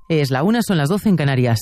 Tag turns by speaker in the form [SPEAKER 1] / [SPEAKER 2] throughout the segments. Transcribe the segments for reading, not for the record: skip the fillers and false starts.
[SPEAKER 1] Es la 1, son las 12 en Canarias.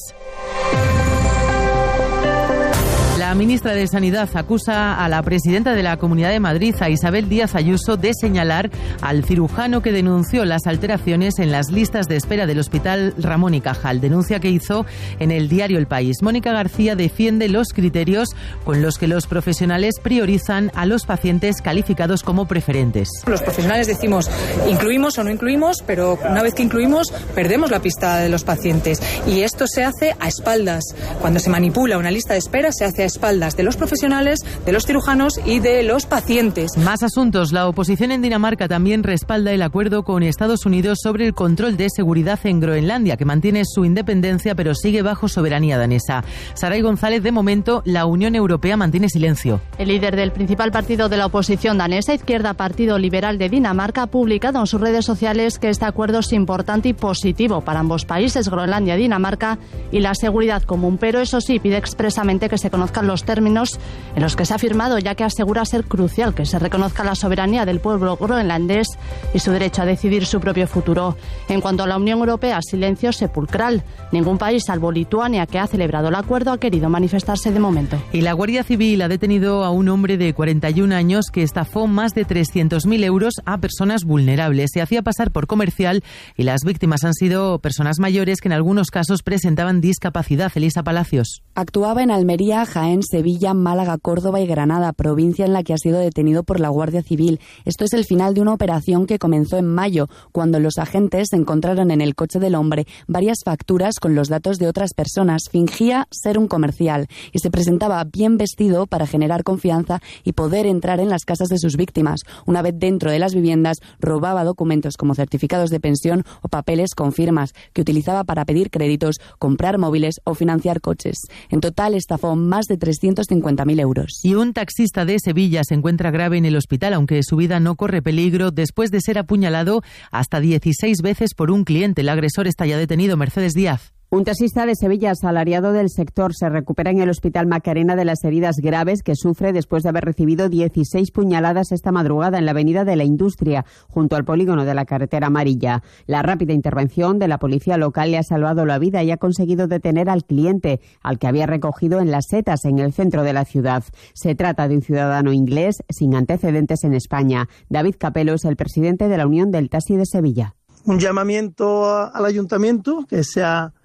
[SPEAKER 1] La ministra de Sanidad acusa a la presidenta de la Comunidad de Madrid, a Isabel Díaz Ayuso, de señalar al cirujano que denunció las alteraciones en las listas de espera del Hospital Ramón y Cajal. Denuncia que hizo en el diario El País. Mónica García defiende los criterios con los que los profesionales priorizan a los pacientes calificados como preferentes.
[SPEAKER 2] Los profesionales decimos, incluimos o no incluimos, pero una vez que incluimos, perdemos la pista de los pacientes. Y esto se hace a espaldas. Cuando se manipula una lista de espera, se hace a espaldas de los profesionales, de los cirujanos y de los pacientes.
[SPEAKER 1] Más asuntos. La oposición en Dinamarca también respalda el acuerdo con Estados Unidos sobre el control de seguridad en Groenlandia, que mantiene su independencia pero sigue bajo soberanía danesa. Saray González, de momento, la Unión Europea mantiene silencio.
[SPEAKER 3] El líder del principal partido de la oposición danesa, Izquierda Partido Liberal de Dinamarca, ha publicado en sus redes sociales que este acuerdo es importante y positivo para ambos países, Groenlandia y Dinamarca, y la seguridad común, pero eso sí, pide expresamente que se conozcan los términos en los que se ha firmado, ya que asegura ser crucial que se reconozca la soberanía del pueblo groenlandés y su derecho a decidir su propio futuro. En cuanto a la Unión Europea, silencio sepulcral. Ningún país, salvo Lituania, que ha celebrado el acuerdo, ha querido manifestarse de momento.
[SPEAKER 1] Y la Guardia Civil ha detenido a un hombre de 41 años que estafó más de 300.000 euros a personas vulnerables. Se hacía pasar por comercial y las víctimas han sido personas mayores que en algunos casos presentaban discapacidad. Elisa Palacios.
[SPEAKER 4] Actuaba en Almería, Jaén, Sevilla, Málaga, Córdoba y Granada, provincia en la que ha sido detenido por la Guardia Civil. Esto es el final de una operación que comenzó en mayo, cuando los agentes encontraron en el coche del hombre varias facturas con los datos de otras personas. Fingía ser un comercial y se presentaba bien vestido para generar confianza y poder entrar en las casas de sus víctimas. Una vez dentro de las viviendas, robaba documentos como certificados de pensión o papeles con firmas que utilizaba para pedir créditos, comprar móviles o financiar coches. En total, estafó más de 350.000 euros.
[SPEAKER 1] Y un taxista de Sevilla se encuentra grave en el hospital, aunque su vida no corre peligro, después de ser apuñalado hasta 16 veces por un cliente. El agresor está ya detenido. Mercedes Díaz.
[SPEAKER 5] Un taxista de Sevilla, asalariado del sector, se recupera en el Hospital Macarena de las heridas graves que sufre después de haber recibido 16 puñaladas esta madrugada en la Avenida de la Industria, junto al polígono de la carretera amarilla. La rápida intervención de la policía local le ha salvado la vida y ha conseguido detener al cliente, al que había recogido en Las Setas, en el centro de la ciudad. Se trata de un ciudadano inglés sin antecedentes en España. David Capello es el presidente de la Unión del Taxi de Sevilla.
[SPEAKER 6] Un llamamiento al ayuntamiento que sea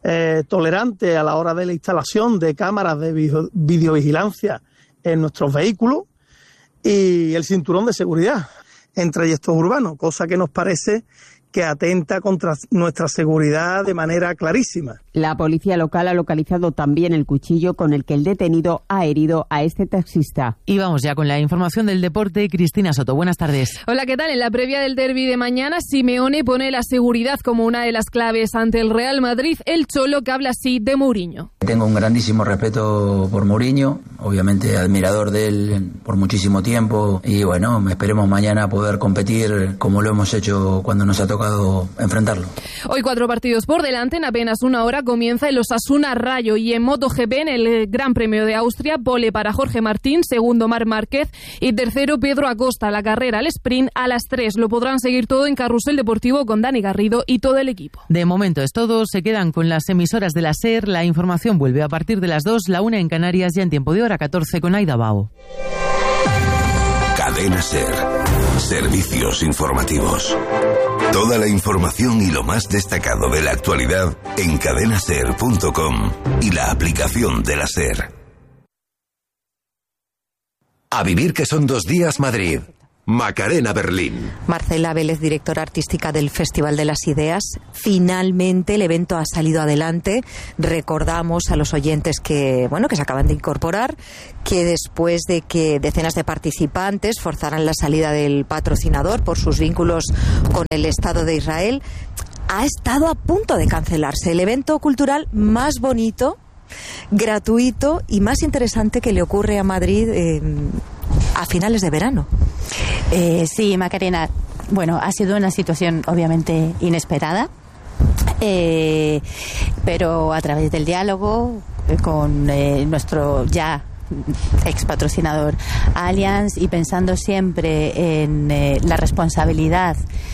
[SPEAKER 6] tolerante a la hora de la instalación de cámaras de videovigilancia en nuestros vehículos y el cinturón de seguridad en trayectos urbanos, cosa que nos parece que atenta contra nuestra seguridad de manera clarísima.
[SPEAKER 5] La policía local ha localizado también el cuchillo con el que el detenido ha herido a este taxista.
[SPEAKER 1] Y vamos ya con la información del deporte. Cristina Soto, buenas tardes.
[SPEAKER 7] Hola, ¿qué tal? En la previa del derbi de mañana, Simeone pone la seguridad como una de las claves ante el Real Madrid. El Cholo, que habla así de Mourinho.
[SPEAKER 8] Tengo un grandísimo respeto por Mourinho, obviamente admirador de él por muchísimo tiempo, y bueno, esperemos mañana poder competir como lo hemos hecho cuando nos ha tocado enfrentarlo.
[SPEAKER 7] Hoy 4 partidos por delante. En apenas una hora comienza el Osasuna Rayo, y en MotoGP, en el Gran Premio de Austria, pole para Jorge Martín, segundo Marc Márquez y tercero Pedro Acosta. La carrera al sprint a las 3. Lo podrán seguir todo en Carrusel Deportivo con Dani Garrido y todo el equipo.
[SPEAKER 1] De momento es todo. Se quedan con las emisoras de la SER. La información vuelve a partir de las 2, la 1 en Canarias, ya en tiempo de hora 14 con Aida Bao.
[SPEAKER 9] Cadena SER. Servicios informativos. Toda la información y lo más destacado de la actualidad en cadenaser.com y la aplicación de la SER. A vivir que son 2 días Madrid. Macarena Berlín.
[SPEAKER 10] Marcela Vélez, directora artística del Festival de las Ideas. Finalmente el evento ha salido adelante. Recordamos a los oyentes que se acaban de incorporar, que después de que decenas de participantes forzaran la salida del patrocinador por sus vínculos con el Estado de Israel, ha estado a punto de cancelarse el evento cultural más bonito, gratuito y más interesante que le ocurre a Madrid a finales de verano.
[SPEAKER 11] Sí, Macarena, ha sido una situación obviamente inesperada, pero a través del diálogo con nuestro ya ex patrocinador Allianz, y pensando siempre en la responsabilidad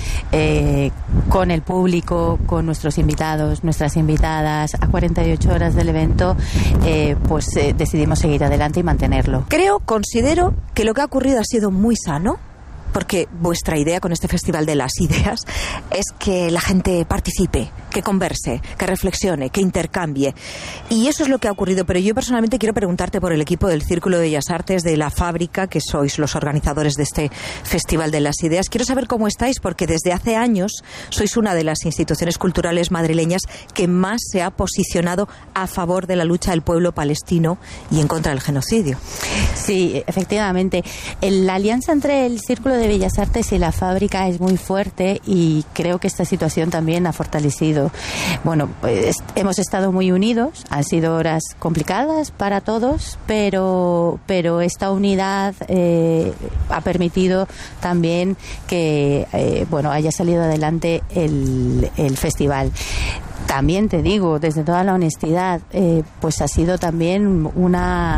[SPEAKER 11] con el público, con nuestros invitados, nuestras invitadas, a 48 horas del evento, pues decidimos seguir adelante y mantenerlo.
[SPEAKER 10] Considero que lo que ha ocurrido ha sido muy sano, porque vuestra idea con este Festival de las Ideas es que la gente participe, que converse, que reflexione, que intercambie. Y eso es lo que ha ocurrido. Pero yo personalmente quiero preguntarte por el equipo del Círculo de Bellas Artes de La Fábrica, que sois los organizadores de este Festival de las Ideas. Quiero saber cómo estáis, porque desde hace años sois una de las instituciones culturales madrileñas que más se ha posicionado a favor de la lucha del pueblo palestino y en contra del genocidio.
[SPEAKER 11] Sí, efectivamente. La alianza entre el Círculo de Bellas Artes y La Fábrica es muy fuerte, y creo que esta situación también ha fortalecido. Bueno, pues hemos estado muy unidos, han sido horas complicadas para todos, pero esta unidad ha permitido también que haya salido adelante el festival. También te digo, desde toda la honestidad, pues ha sido también un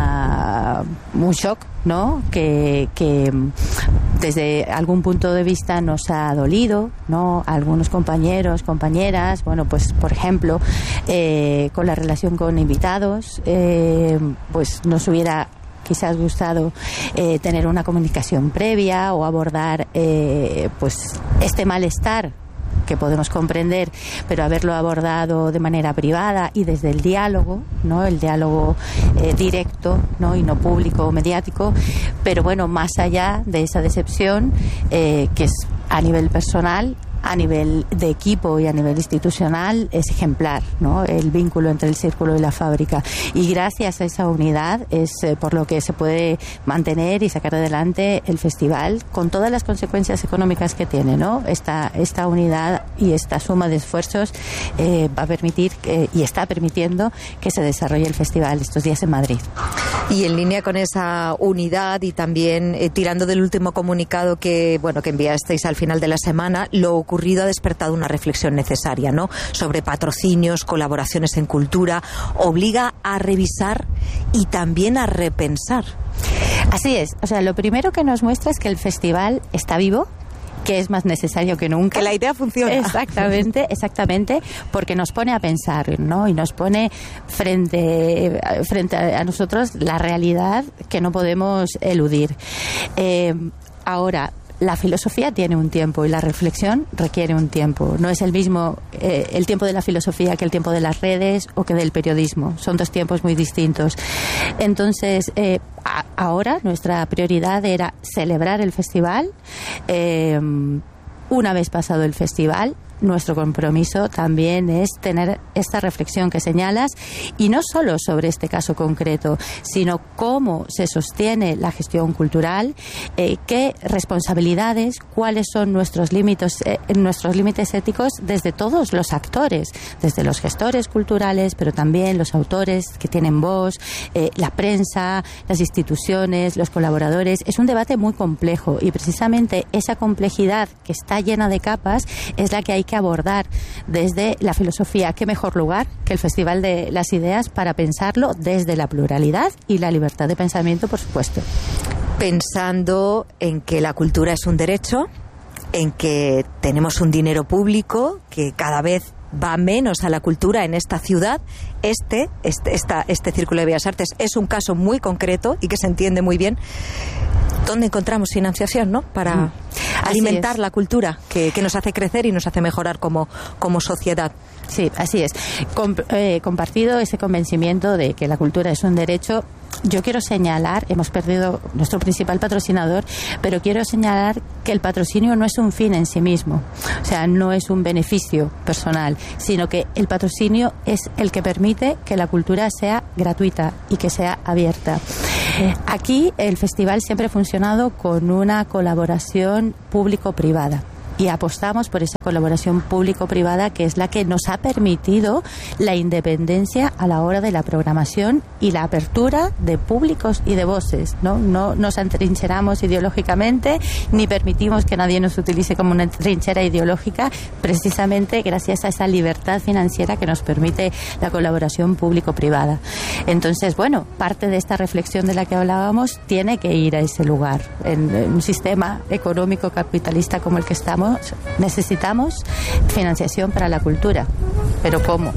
[SPEAKER 11] shock, ¿no? Que desde algún punto de vista nos ha dolido, ¿no? Algunos compañeros, compañeras, bueno, pues por ejemplo, con la relación con invitados, pues nos hubiera quizás gustado tener una comunicación previa o abordar pues este malestar que podemos comprender, pero haberlo abordado de manera privada y desde el diálogo, ¿no? El diálogo directo, ¿no? Y no público o mediático. Pero bueno, más allá de esa decepción, que es a nivel personal, a nivel de equipo y a nivel institucional, es ejemplar, ¿no? El vínculo entre el Círculo y La Fábrica, y gracias a esa unidad es por lo que se puede mantener y sacar adelante el festival, con todas las consecuencias económicas que tiene, ¿no? Esta unidad y esta suma de esfuerzos va a permitir y está permitiendo que se desarrolle el festival estos días en Madrid.
[SPEAKER 10] Y en línea con esa unidad, y también tirando del último comunicado que enviasteis al final de la semana, lo ocurrido ha despertado una reflexión necesaria, ¿no? Sobre patrocinios, colaboraciones en cultura, obliga a revisar y también a repensar.
[SPEAKER 11] Así es, o sea, lo primero que nos muestra es que el festival está vivo, que es más necesario que nunca.
[SPEAKER 10] Que la idea funciona.
[SPEAKER 11] Exactamente, porque nos pone a pensar, ¿no? Y nos pone frente a nosotros la realidad que no podemos eludir. Ahora, la filosofía tiene un tiempo y la reflexión requiere un tiempo. No es el mismo el tiempo de la filosofía que el tiempo de las redes o que del periodismo. Son dos tiempos muy distintos. Entonces, ahora nuestra prioridad era celebrar el festival. Una vez pasado el festival, nuestro compromiso también es tener esta reflexión que señalas, y no solo sobre este caso concreto, sino cómo se sostiene la gestión cultural, qué responsabilidades, cuáles son nuestros límites éticos desde todos los actores, desde los gestores culturales, pero también los autores que tienen voz, la prensa, las instituciones, los colaboradores. Es un debate muy complejo, y precisamente esa complejidad, que está llena de capas, es la que hay que abordar desde la filosofía. ¿Qué mejor lugar que el Festival de las Ideas para pensarlo desde la pluralidad y la libertad de pensamiento, por supuesto?
[SPEAKER 10] Pensando en que la cultura es un derecho, en que tenemos un dinero público que cada vez va menos a la cultura en esta ciudad. Este Círculo de Bellas Artes es un caso muy concreto y que se entiende muy bien. ¿Dónde encontramos financiación, ¿no? Para alimentar la cultura que nos hace crecer y nos hace mejorar como sociedad.
[SPEAKER 11] Sí, así es. Compartido ese convencimiento de que la cultura es un derecho, yo quiero señalar, hemos perdido nuestro principal patrocinador, pero quiero señalar que el patrocinio no es un fin en sí mismo, o sea, no es un beneficio personal, sino que el patrocinio es el que permite que la cultura sea gratuita y que sea abierta. Aquí el festival siempre ha funcionado con una colaboración público-privada. y apostamos por esa colaboración público-privada que es la que nos ha permitido la independencia a la hora de la programación y la apertura de públicos y de voces. No nos atrincheramos ideológicamente ni permitimos que nadie nos utilice como una trinchera ideológica, precisamente gracias a esa libertad financiera que nos permite la colaboración público-privada. Entonces, bueno, parte de esta reflexión de la que hablábamos tiene que ir a ese lugar. En un sistema económico capitalista como el que estamos, necesitamos financiación para la cultura. ¿Pero cómo?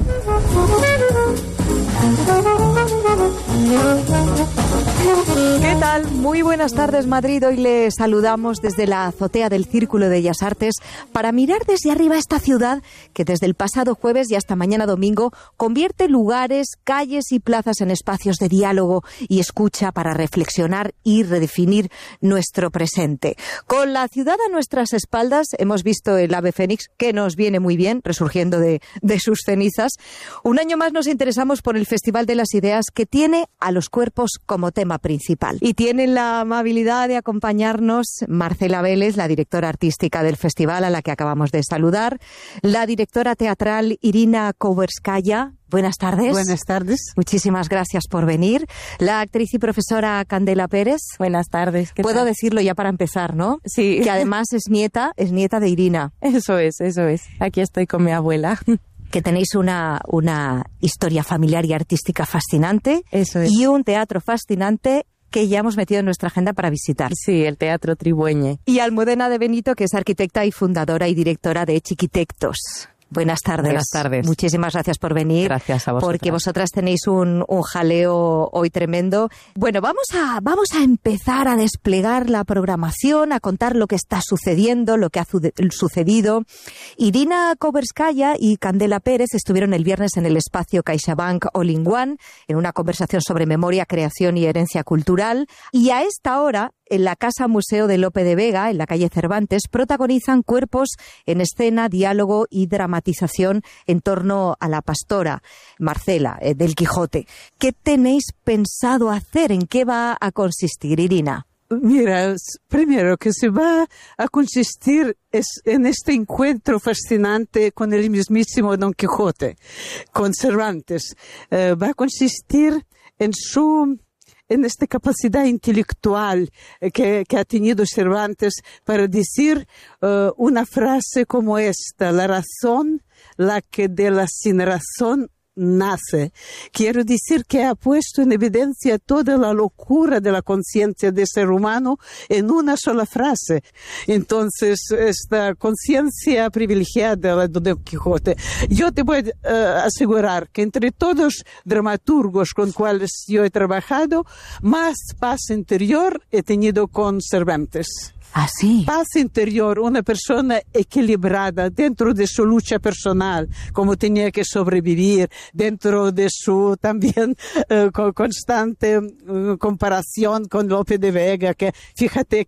[SPEAKER 10] ¿Qué tal? Muy buenas tardes, Madrid. Hoy les saludamos desde la azotea del Círculo de Bellas Artes para mirar desde arriba esta ciudad que desde el pasado jueves y hasta mañana domingo convierte lugares, calles y plazas en espacios de diálogo y escucha para reflexionar y redefinir nuestro presente. Con la ciudad a nuestras espaldas hemos visto el ave fénix, que nos viene muy bien, resurgiendo de sus cenizas. Un año más nos interesamos por el Festival de las Ideas, que tiene a los cuerpos como tema principal. Y tienen la amabilidad de acompañarnos Marcela Vélez, la directora artística del festival, a la que acabamos de saludar, la directora teatral Irina Koverskaya. Buenas tardes.
[SPEAKER 12] Buenas tardes.
[SPEAKER 10] Muchísimas gracias por venir. La actriz y profesora Candela Pérez.
[SPEAKER 12] Buenas tardes.
[SPEAKER 10] Puedo decirlo ya para empezar, ¿no?
[SPEAKER 12] Sí.
[SPEAKER 10] Que además es nieta de Irina.
[SPEAKER 12] Eso es. Aquí estoy con mi abuela.
[SPEAKER 10] Que tenéis una historia familiar y artística fascinante.
[SPEAKER 12] Eso es.
[SPEAKER 10] Y un teatro fascinante que ya hemos metido en nuestra agenda para visitar.
[SPEAKER 12] Sí, el Teatro Tribueñe.
[SPEAKER 10] Y Almudena de Benito, que es arquitecta y fundadora y directora de Chiquitectos. Buenas tardes.
[SPEAKER 12] Buenas tardes.
[SPEAKER 10] Muchísimas gracias por venir.
[SPEAKER 12] Gracias a vosotras.
[SPEAKER 10] Porque vosotras tenéis un jaleo hoy tremendo. Bueno, vamos a empezar a desplegar la programación, a contar lo que está sucediendo, lo que ha sucedido. Irina Koverskaya y Candela Pérez estuvieron el viernes en el espacio CaixaBank All in One, en una conversación sobre memoria, creación y herencia cultural. Y a esta hora, en la Casa Museo de Lope de Vega, en la calle Cervantes, protagonizan Cuerpos en Escena, Diálogo y Dramatización en torno a la pastora Marcela del Quijote. ¿Qué tenéis pensado hacer? ¿En qué va a consistir, Irina?
[SPEAKER 12] Mira, primero que se va a consistir en este encuentro fascinante con el mismísimo Don Quijote, con Cervantes. Va a consistir en esta capacidad intelectual que ha tenido Cervantes para decir una frase como esta: la razón, la que de la sin razón nace. Quiero decir que ha puesto en evidencia toda la locura de la conciencia del ser humano en una sola frase. Entonces, esta conciencia privilegiada de Don Quijote, yo te voy a asegurar que entre todos dramaturgos con cuales yo he trabajado, más paz interior he tenido con Cervantes.
[SPEAKER 10] Así.
[SPEAKER 12] Paz interior, una persona equilibrada dentro de su lucha personal, como tenía que sobrevivir, dentro de su también constante comparación con Lope de Vega, que fíjate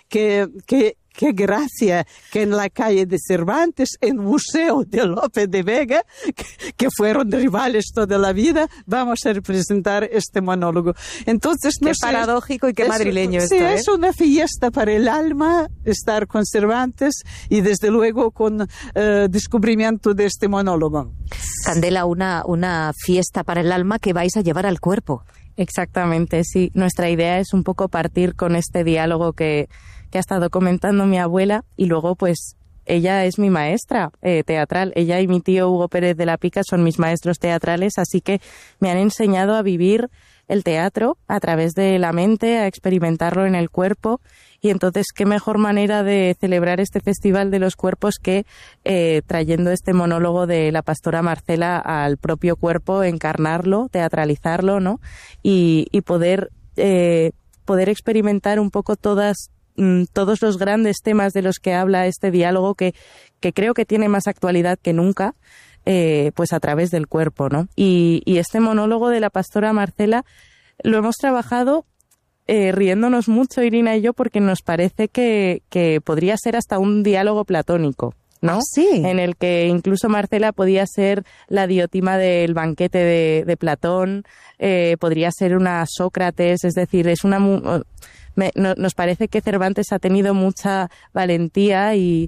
[SPEAKER 12] qué gracia que en la calle de Cervantes, en Museo de Lope de Vega, que fueron rivales toda la vida, vamos a representar este monólogo. Entonces,
[SPEAKER 10] qué paradójico y qué madrileño esto,
[SPEAKER 12] sí, es una fiesta para el alma estar con Cervantes y desde luego con descubrimiento de este monólogo.
[SPEAKER 10] Candela, una fiesta para el alma que vais a llevar al cuerpo.
[SPEAKER 13] Exactamente, sí. Nuestra idea es un poco partir con este diálogo que ha estado comentando mi abuela, y luego pues ella es mi maestra teatral. Ella y mi tío Hugo Pérez de la Pica son mis maestros teatrales, así que me han enseñado a vivir el teatro a través de la mente, a experimentarlo en el cuerpo. Y entonces, qué mejor manera de celebrar este Festival de los Cuerpos que trayendo este monólogo de la pastora Marcela al propio cuerpo, encarnarlo, teatralizarlo, ¿no? Y poder experimentar un poco todos los grandes temas de los que habla este diálogo, que creo que tiene más actualidad que nunca, pues a través del cuerpo, ¿no? Y este monólogo de la pastora Marcela lo hemos trabajado riéndonos mucho, Irina y yo, porque nos parece que podría ser hasta un diálogo platónico, ¿no?
[SPEAKER 10] ¿Ah, sí?
[SPEAKER 13] En el que incluso Marcela podía ser la Diotima del banquete de Platón, podría ser una Sócrates, es decir, nos parece que Cervantes ha tenido mucha valentía y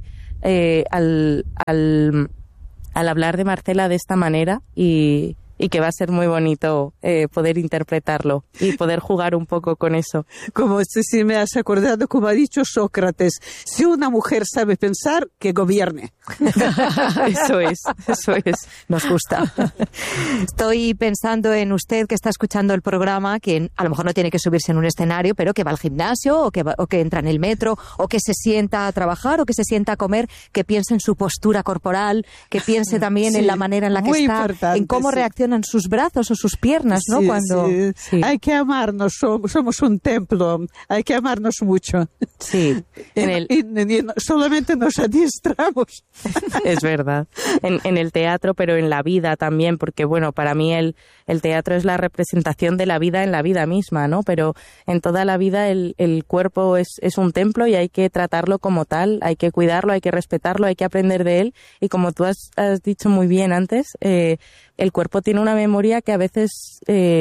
[SPEAKER 13] al hablar de Marcela de esta manera y que va a ser muy bonito poder interpretarlo y poder jugar un poco con eso.
[SPEAKER 12] Como si me has acordado, como ha dicho Sócrates, si una mujer sabe pensar, que gobierne.
[SPEAKER 13] Eso es. Nos gusta.
[SPEAKER 10] Estoy pensando en usted que está escuchando el programa, que a lo mejor no tiene que subirse en un escenario, pero que va al gimnasio o que entra en el metro o que se sienta a trabajar o que se sienta a comer, que piense en su postura corporal, que piense también en la manera en la que está, en cómo reacciona sus brazos o sus piernas, ¿no?
[SPEAKER 12] Sí. Hay que amarnos, somos un templo, hay que amarnos mucho.
[SPEAKER 13] Sí.
[SPEAKER 12] Y solamente nos adiestramos.
[SPEAKER 13] Es verdad. En el teatro, pero en la vida también, porque bueno, para mí el teatro es la representación de la vida en la vida misma, ¿no? Pero en toda la vida el cuerpo es un templo y hay que tratarlo como tal, hay que cuidarlo, hay que respetarlo, hay que aprender de él. Y como tú has dicho muy bien antes, el cuerpo tiene una memoria que a veces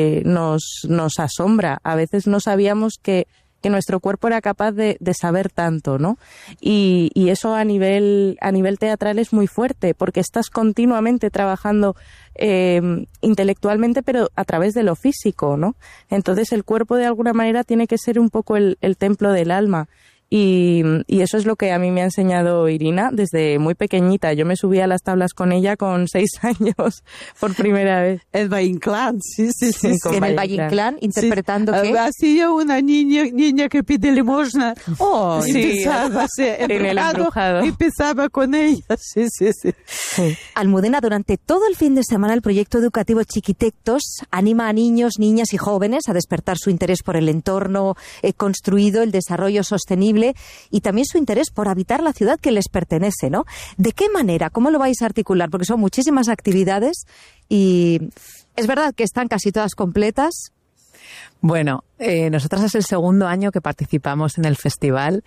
[SPEAKER 13] nos asombra. A veces no sabíamos que nuestro cuerpo era capaz de saber tanto, ¿no? Y eso a nivel teatral es muy fuerte, porque estás continuamente trabajando intelectualmente, pero a través de lo físico, ¿no? Entonces el cuerpo de alguna manera tiene que ser un poco el templo del alma. Y eso es lo que a mí me ha enseñado Irina desde muy pequeñita. Yo me subí a las tablas con ella con 6 años por primera vez.
[SPEAKER 12] El Valle Inclán, sí.
[SPEAKER 10] En el Valle Inclán, interpretando ¿qué?
[SPEAKER 12] Hacía una niña que pide limosna.
[SPEAKER 13] Oh, sí.
[SPEAKER 12] Empezaba
[SPEAKER 13] en el embrujado.
[SPEAKER 12] Empezaba con ella, sí.
[SPEAKER 10] Almudena, durante todo el fin de semana el proyecto educativo Chiquitectos anima a niños, niñas y jóvenes a despertar su interés por el entorno construido, el desarrollo sostenible y también su interés por habitar la ciudad que les pertenece, ¿no? ¿De qué manera? ¿Cómo lo vais a articular? Porque son muchísimas actividades y es verdad que están casi todas completas.
[SPEAKER 14] Bueno, nosotras es el segundo año que participamos en el festival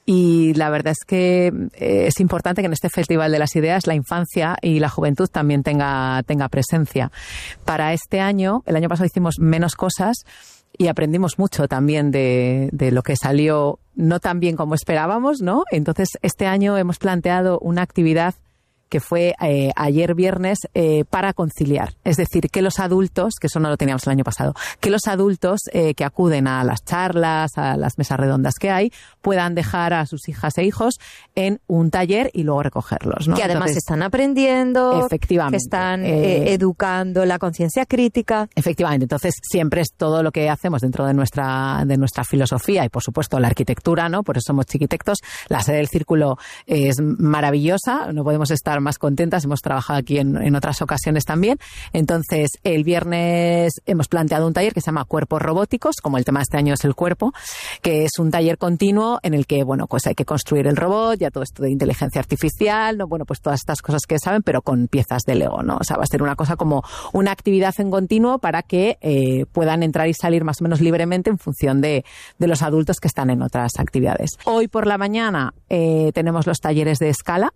[SPEAKER 14] y la verdad es que es importante que en este Festival de las Ideas la infancia y la juventud también tenga presencia. Para este año, el año pasado hicimos menos cosas y aprendimos mucho también de lo que salió no tan bien como esperábamos, ¿no? Entonces, este año hemos planteado una actividad que fue ayer viernes para conciliar. Es decir, que los adultos, que eso no lo teníamos el año pasado, que los adultos que acuden a las charlas, a las mesas redondas que hay, puedan dejar a sus hijas e hijos en un taller y luego recogerlos, ¿no?
[SPEAKER 10] Que además están aprendiendo,
[SPEAKER 14] efectivamente,
[SPEAKER 10] que están educando la conciencia crítica.
[SPEAKER 14] Efectivamente, entonces siempre es todo lo que hacemos dentro de nuestra filosofía y por supuesto la arquitectura, ¿no? Por eso somos Chiquitectos. La sede del Círculo es maravillosa, no podemos estar más contentas, hemos trabajado aquí en otras ocasiones también. Entonces, el viernes hemos planteado un taller que se llama Cuerpos Robóticos, como el tema de este año es el cuerpo, que es un taller continuo en el que, bueno, pues hay que construir el robot, ya todo esto de inteligencia artificial, ¿no? Bueno, pues todas estas cosas que saben, pero con piezas de Lego, ¿no? O sea, va a ser una cosa como una actividad en continuo para que puedan entrar y salir más o menos libremente en función de los adultos que están en otras actividades. Hoy por la mañana tenemos los talleres de escala.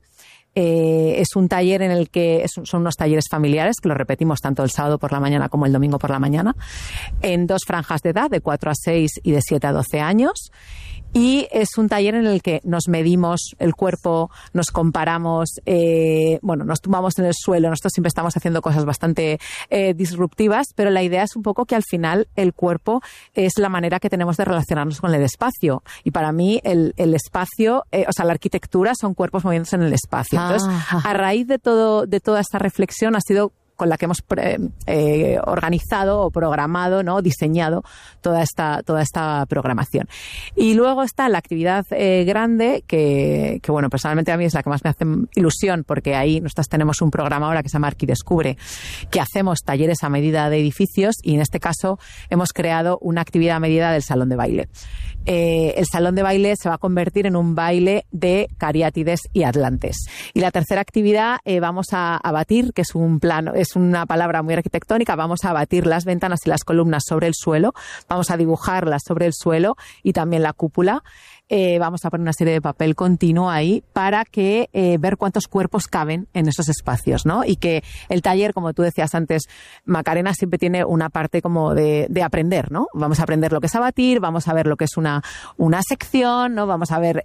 [SPEAKER 14] Es un taller en el que son unos talleres familiares que lo repetimos tanto el sábado por la mañana como el domingo por la mañana en 2 franjas de edad, de 4 a 6 y de 7 a 12 años. Y es un taller en el que nos medimos el cuerpo, nos comparamos, nos tumbamos en el suelo. Nosotros siempre estamos haciendo cosas bastante disruptivas, pero la idea es un poco que al final el cuerpo es la manera que tenemos de relacionarnos con el espacio. Y para mí el espacio, la arquitectura son cuerpos moviéndose en el espacio. Entonces, a raíz de toda esta reflexión ha sido con la que hemos organizado o programado, ¿no? Diseñado toda esta programación. Y luego está la actividad grande que bueno, personalmente a mí es la que más me hace ilusión, porque ahí nosotros tenemos un programa ahora que se llama Arquidescubre, que hacemos talleres a medida de edificios y en este caso hemos creado una actividad a medida del salón de baile. El salón de baile se va a convertir en un baile de cariátides y atlantes. Y la tercera actividad vamos a batir, que es un plano, es una palabra muy arquitectónica, vamos a batir las ventanas y las columnas sobre el suelo, vamos a dibujarlas sobre el suelo y también la cúpula. vamos a poner una serie de papel continuo ahí para que ver cuántos cuerpos caben en esos espacios, ¿no? Y que el taller, como tú decías antes, Macarena, siempre tiene una parte como de aprender, ¿no? Vamos a aprender lo que es abatir, vamos a ver lo que es una sección, ¿no? Vamos a ver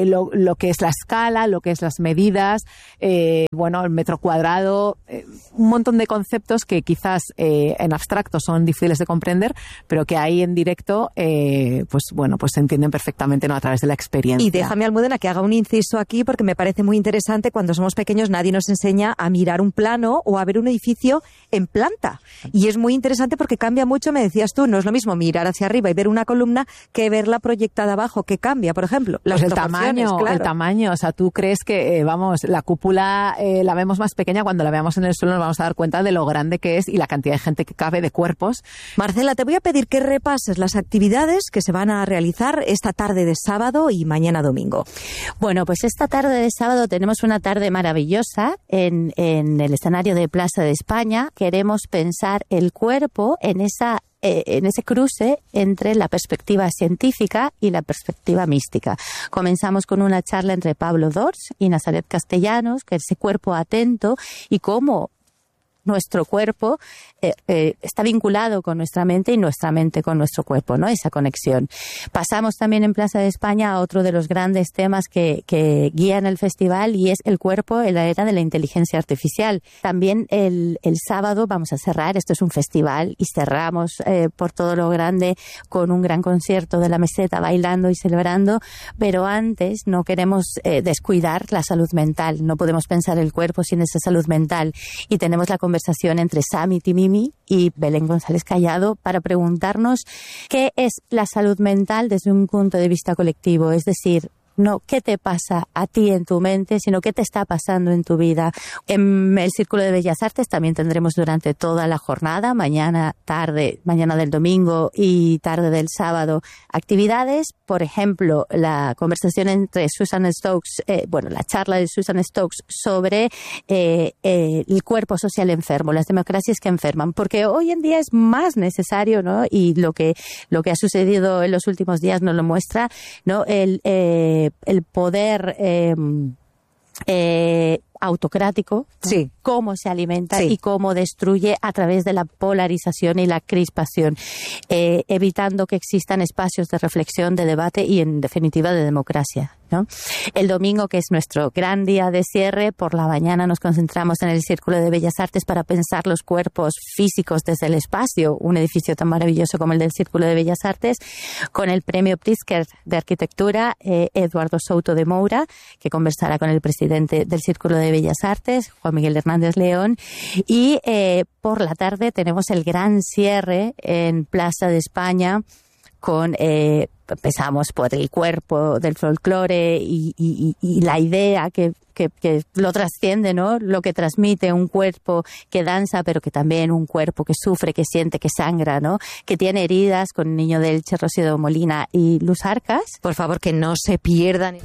[SPEAKER 14] lo que es la escala, lo que es las medidas, el metro cuadrado, un montón de conceptos que quizás en abstracto son difíciles de comprender, pero que ahí en directo, pues se entienden perfectamente, ¿no? A través de la experiencia.
[SPEAKER 10] Y déjame, Almudena, que haga un inciso aquí porque me parece muy interesante. Cuando somos pequeños nadie nos enseña a mirar un plano o a ver un edificio en planta. Y es muy interesante porque cambia mucho, me decías tú, no es lo mismo mirar hacia arriba y ver una columna que verla proyectada abajo, que cambia, por ejemplo.
[SPEAKER 14] Pues el tamaño, o sea, tú crees que, la cúpula la vemos más pequeña, cuando la veamos en el suelo nos vamos a dar cuenta de lo grande que es y la cantidad de gente que cabe, de cuerpos.
[SPEAKER 10] Marcela, te voy a pedir que repases las actividades que se van a realizar esta tarde de sábado y mañana domingo.
[SPEAKER 11] Bueno, pues esta tarde de sábado tenemos una tarde maravillosa en el escenario de Plaza de España. Queremos pensar el cuerpo en ese cruce entre la perspectiva científica y la perspectiva mística. Comenzamos con una charla entre Pablo Dors y Nazaret Castellanos, que es ese cuerpo atento y cómo nuestro cuerpo está vinculado con nuestra mente y nuestra mente con nuestro cuerpo, ¿no? Esa conexión. Pasamos también en Plaza de España a otro de los grandes temas que guían el festival, y es el cuerpo en la era de la inteligencia artificial. También el sábado vamos a cerrar, esto es un festival, y cerramos por todo lo grande con un gran concierto de La Meseta, bailando y celebrando, pero antes no queremos descuidar la salud mental. No podemos pensar el cuerpo sin esa salud mental, y tenemos la conversación entre Sami Timimi y Belén González Callado para preguntarnos qué es la salud mental desde un punto de vista colectivo, es decir, no qué te pasa a ti en tu mente, sino qué te está pasando en tu vida. En el Círculo de Bellas Artes también tendremos durante toda la jornada, mañana del domingo y tarde del sábado, actividades. Por ejemplo, la conversación entre Susan Stokes, la charla de Susan Stokes sobre el cuerpo social enfermo, las democracias que enferman, porque hoy en día es más necesario, ¿no? Y lo que ha sucedido en los últimos días nos lo muestra, ¿no? El poder autocrático, sí, cómo se alimenta, sí, y cómo destruye a través de la polarización y la crispación, evitando que existan espacios de reflexión, de debate y, en definitiva, de democracia, ¿no? El domingo, que es nuestro gran día de cierre, por la mañana nos concentramos en el Círculo de Bellas Artes para pensar los cuerpos físicos desde el espacio, un edificio tan maravilloso como el del Círculo de Bellas Artes, con el premio Pritzker de Arquitectura, Eduardo Souto de Moura, que conversará con el presidente del Círculo de Bellas Artes, Juan Miguel Hernández León, y por la tarde tenemos el gran cierre en Plaza de España con empezamos por el cuerpo del folclore y la idea que lo trasciende, ¿no? Lo que transmite un cuerpo que danza, pero que también un cuerpo que sufre, que siente, que sangra, ¿no? Que tiene heridas, con el niño del Elche, Rocío Molina y Luz Arcas.
[SPEAKER 10] Por favor, que no se pierdan.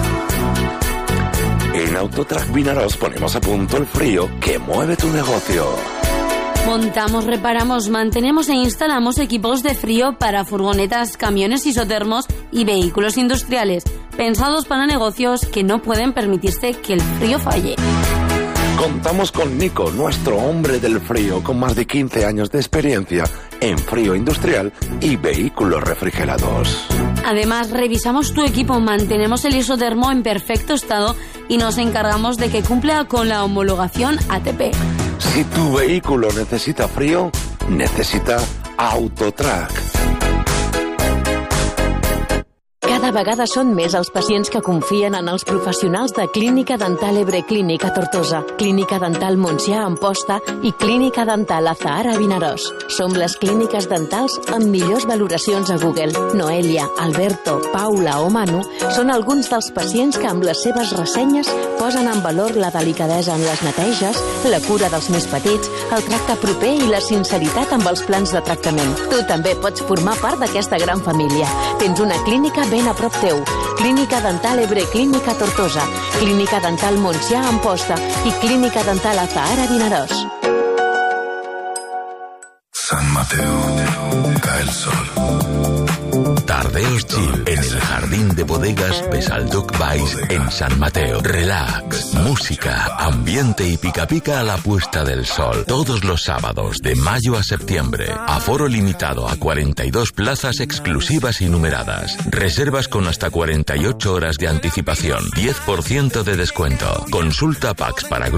[SPEAKER 15] En Autotrack Vinaroz ponemos a punto el frío que mueve tu negocio.
[SPEAKER 16] Montamos, reparamos, mantenemos e instalamos equipos de frío para furgonetas, camiones isotermos y vehículos industriales, pensados para negocios que no pueden permitirse que el frío falle.
[SPEAKER 15] Contamos con Nico, nuestro hombre del frío, con más de 15 años de experiencia en frío industrial y vehículos refrigerados.
[SPEAKER 16] Además, revisamos tu equipo, mantenemos el isotermo en perfecto estado y nos encargamos de que cumpla con la homologación ATP.
[SPEAKER 15] Si tu vehículo necesita frío, necesita Autotrack.
[SPEAKER 17] Cada vegada són més els pacients que confien en els professionals de Clínica Dental Ebre Clínica Tortosa, Clínica Dental Montsià Amposta i Clínica Dental Azahara Vinaròs. Som les clíniques dentals amb millors valoracions a Google. Noelia, Alberto, Paula o Manu són alguns dels pacients que amb les seves ressenyes posen en valor la delicadesa en les neteges, la cura dels més petits, el tracte proper i la sinceritat amb els plans de tractament. Tu també pots formar part d'aquesta gran família. Tens una clínica ben a prop teu. Clínica Dental Ebre Clínica Tortosa, Clínica Dental Montsià Amposta i Clínica Dental Azahara Vinaròs.
[SPEAKER 9] San Mateo, cae el sol. Tarde el
[SPEAKER 18] Más chill en el jardín de bodegas Besalduc Valls en San Mateo. Relax, música, ambiente y pica pica a la puesta del sol. Todos los sábados de mayo a septiembre. Aforo limitado a 42 plazas exclusivas y numeradas. Reservas con hasta 48 horas de anticipación. 10% de descuento. Consulta packs para grupos